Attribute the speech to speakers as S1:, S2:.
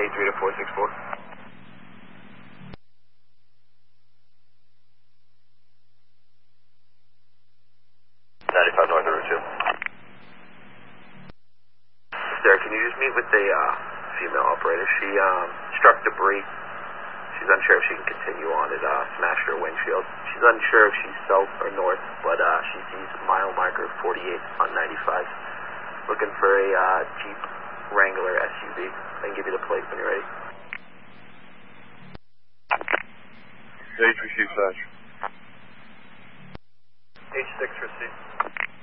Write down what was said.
S1: 83 to 464. 95 north of Route 2. Sir, can you just meet with the female operator? She struck debris. She's unsure if she can continue on. It smashed her windshield. She's unsure if she's south or north, but she sees mile marker 48 on 95. Looking for a Jeep Wrangler SUV. I can give you the plate when you're ready.
S2: H received, Sash.
S1: H6 received.